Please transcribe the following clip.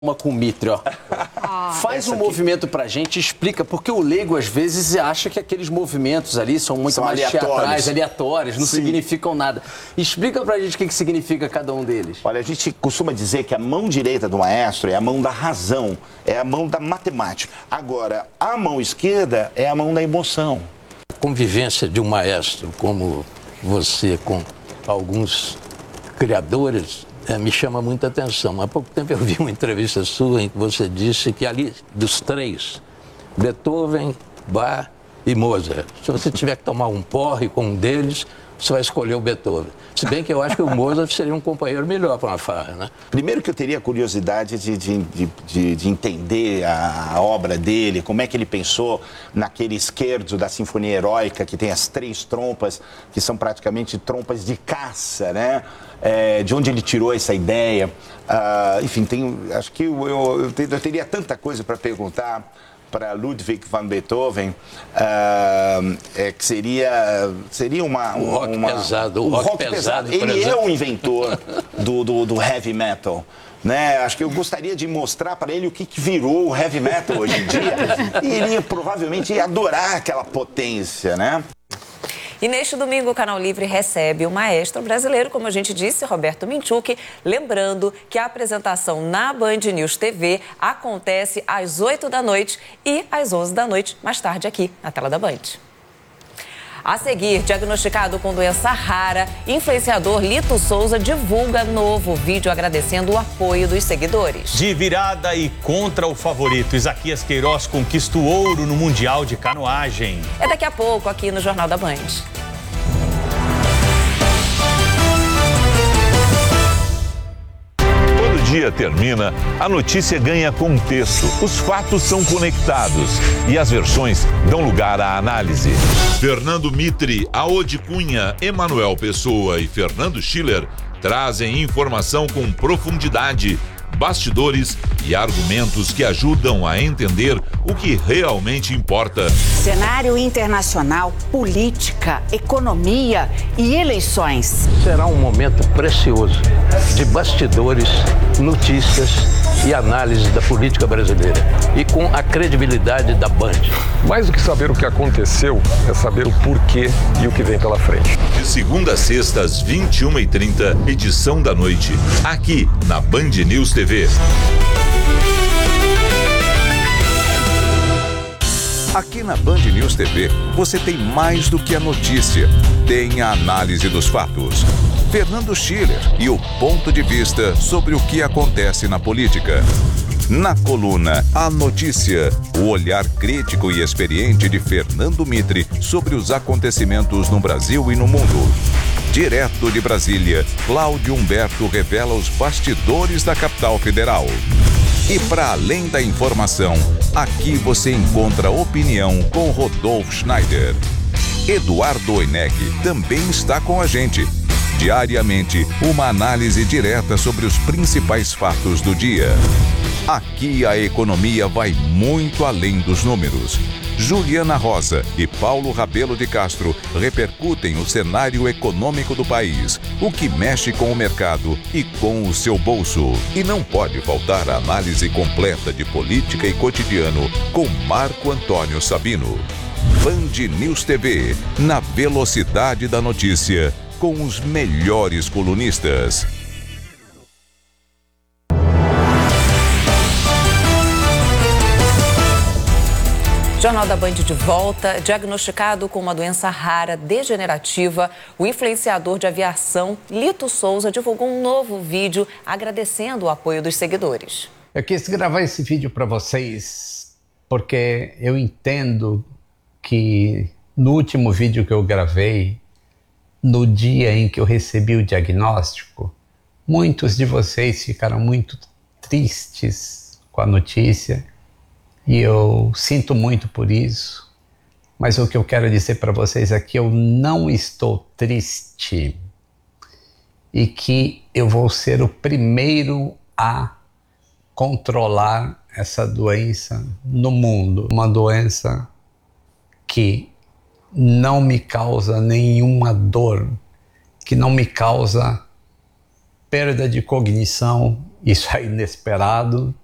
uma com o Mitre, ó. Faz um movimento pra gente, explica, porque o leigo às vezes acha que aqueles movimentos ali são muito mais teatrais, aleatórios, não significam nada. Explica pra gente o que significa cada um deles. Olha, a gente costuma dizer que a mão direita do maestro é a mão da razão, é a mão da matemática. Agora, a mão esquerda é a mão da emoção. A convivência de um maestro como você com alguns criadores me chama muita atenção. Há pouco tempo eu vi uma entrevista sua em que você disse que ali, dos três, Beethoven, Bach e Mozart, se você tiver que tomar um porre com um deles, você vai escolher o Beethoven. Se bem que eu acho que o Mozart seria um companheiro melhor para uma farra, né? Primeiro que eu teria curiosidade de entender a obra dele, como é que ele pensou naquele scherzo da Sinfonia Heróica, que tem as 3 trompas, que são praticamente trompas de caça, né? De onde ele tirou essa ideia. Enfim, acho que eu teria tanta coisa para perguntar para Ludwig van Beethoven, que seria uma... O rock pesado. O rock pesado. Ele é o inventor do heavy metal. Né? Acho que eu gostaria de mostrar para ele o que virou o heavy metal hoje em dia. E ele provavelmente ia adorar aquela potência, né? E neste domingo o Canal Livre recebe o maestro brasileiro, como a gente disse, Roberto Minchuk. Lembrando que a apresentação na Band News TV acontece às 8 da noite e às 11 da noite, mais tarde aqui na tela da Band. A seguir, diagnosticado com doença rara, influenciador Lito Souza divulga novo vídeo agradecendo o apoio dos seguidores. De virada e contra o favorito, Isaquias Queiroz conquista o ouro no Mundial de Canoagem. É daqui a pouco aqui no Jornal da Band. Dia termina, a notícia ganha contexto, os fatos são conectados e as versões dão lugar à análise. Fernando Mitre, Aode Cunha, Emanuel Pessoa e Fernando Schiller trazem informação com profundidade, bastidores e argumentos que ajudam a entender o que realmente importa. Cenário internacional, política, economia e eleições. Será um momento precioso de bastidores, notícias e análise da política brasileira e com a credibilidade da Band. Mais do que saber o que aconteceu, é saber o porquê e o que vem pela frente. De segunda a sexta, às 21h30, edição da noite, aqui na Band News TV. Aqui na Band News TV, você tem mais do que a notícia, tem a análise dos fatos. Fernando Schiller e o ponto de vista sobre o que acontece na política. Na coluna A Notícia, o olhar crítico e experiente de Fernando Mitre sobre os acontecimentos no Brasil e no mundo. Direto de Brasília, Cláudio Humberto revela os bastidores da capital federal. E para além da informação, aqui você encontra opinião com Rodolfo Schneider. Eduardo Oineg também está com a gente. Diariamente, uma análise direta sobre os principais fatos do dia. Aqui a economia vai muito além dos números. Juliana Rosa e Paulo Rabelo de Castro repercutem o cenário econômico do país, o que mexe com o mercado e com o seu bolso. E não pode faltar a análise completa de política e cotidiano com Marco Antônio Sabino. Band News TV, na velocidade da notícia, com os melhores colunistas. Jornal da Band de volta. Diagnosticado com uma doença rara degenerativa, o influenciador de aviação Lito Souza divulgou um novo vídeo agradecendo o apoio dos seguidores. Eu quis gravar esse vídeo para vocês porque eu entendo que no último vídeo que eu gravei, no dia em que eu recebi o diagnóstico, muitos de vocês ficaram muito tristes com a notícia. E eu sinto muito por isso, mas o que eu quero dizer para vocês é que eu não estou triste e que eu vou ser o primeiro a controlar essa doença no mundo. Uma doença que não me causa nenhuma dor, que não me causa perda de cognição, isso é inesperado.